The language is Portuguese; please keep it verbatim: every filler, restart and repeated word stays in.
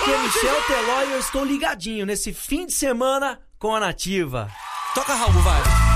aqui é Michel Teló e eu estou ligadinho nesse fim de semana com a Nativa. Toca, Raul, vai.